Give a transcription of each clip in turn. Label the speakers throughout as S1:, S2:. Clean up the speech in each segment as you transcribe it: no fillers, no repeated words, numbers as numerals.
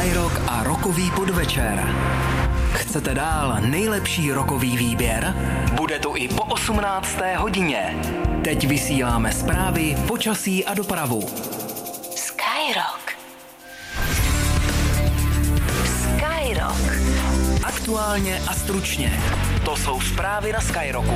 S1: Skyrock a rockový podvečer. Chcete dál nejlepší rockový výběr? Bude tu i po 18. hodině. Teď vysíláme zprávy, počasí a dopravu.
S2: Skyrock. Skyrock.
S1: Aktuálně a stručně. To jsou zprávy na Skyrocku.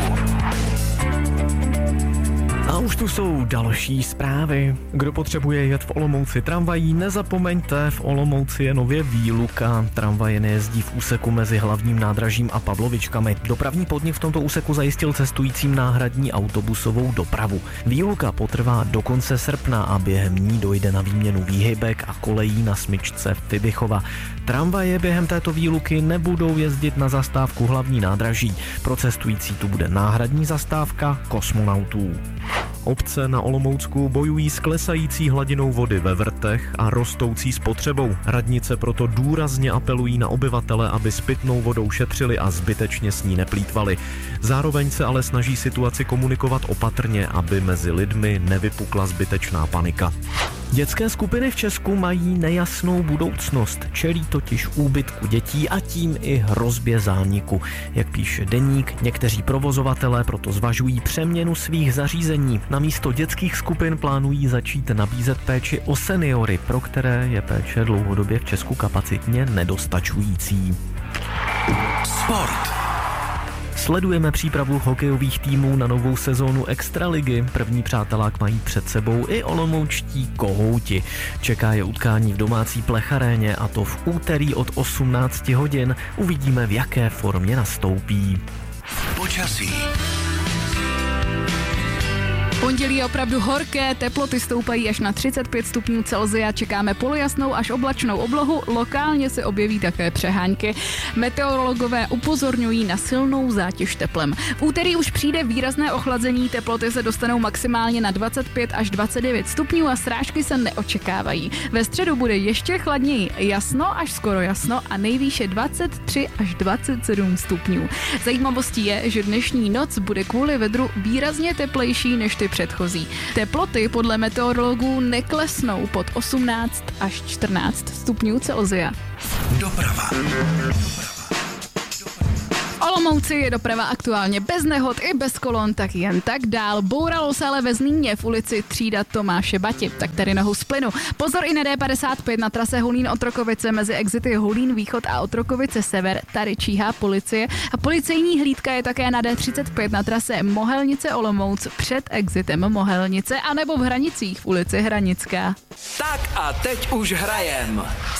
S3: A už tu jsou další zprávy. Kdo potřebuje jet v Olomouci tramvají, nezapomeňte, v Olomouci je nově výluka. Tramvaje nejezdí v úseku mezi hlavním nádražím a Pavlovičkami. Dopravní podnik v tomto úseku zajistil cestujícím náhradní autobusovou dopravu. Výluka potrvá do konce srpna a během ní dojde na výměnu výhybek a kolejí na smyčce Fibichova. Tramvaje během této výluky nebudou jezdit na zastávku hlavní nádraží. Pro cestující tu bude náhradní zastávka kosmonautů. Obce na Olomoucku bojují s klesající hladinou vody ve vrtech a rostoucí spotřebou. Radnice proto důrazně apelují na obyvatele, aby s pitnou vodou šetřili a zbytečně s ní neplýtvali. Zároveň se ale snaží situaci komunikovat opatrně, aby mezi lidmi nevypukla zbytečná panika. Dětské skupiny v Česku mají nejasnou budoucnost, čelí totiž úbytku dětí a tím i hrozbě zániku. Jak píše Deník, někteří provozovatelé proto zvažují přeměnu svých zařízení. Namísto dětských skupin plánují začít nabízet péči o seniory, pro které je péče dlouhodobě v Česku kapacitně nedostačující.
S1: Sport.
S3: Sledujeme přípravu hokejových týmů na novou sezónu Extraligy. První přátelák mají před sebou i olomoučtí kohouti. Čeká je utkání v domácí Plecharéně a to v úterý od 18 hodin. Uvidíme, v jaké formě nastoupí.
S1: Počasí.
S4: Pondělí je opravdu horké, teploty stoupají až na 35 stupňů Celsia, čekáme polojasnou až oblačnou oblohu, lokálně se objeví také přehánky. Meteorologové upozorňují na silnou zátěž teplem. V úterý už přijde výrazné ochlazení, teploty se dostanou maximálně na 25 až 29 stupňů a srážky se neočekávají. Ve středu bude ještě chladněji, jasno až skoro jasno a nejvýše 23 až 27 stupňů. Zajímavostí je, že dnešní noc bude kvůli vedru výrazně teplejší než ty předchozí. Teploty podle meteorologů neklesnou pod 18 až 14 stupňů Celsia.
S1: Doprava.
S4: Olomouci je doprava aktuálně bez nehod i bez kolon, tak jen tak dál. Bouralo se ale ve Zlíně v ulici Třída Tomáše Bati, tak tady nohu z plynu. Pozor i na D55 na trase Hulín-Otrokovice mezi exity Hulín Východ a Otrokovice Sever, tady číhá policie. A policejní hlídka je také na D35 na trase Mohelnice Olomouc před exitem Mohelnice anebo v Hranicích v ulici Hranická.
S1: Tak a teď už hrajem.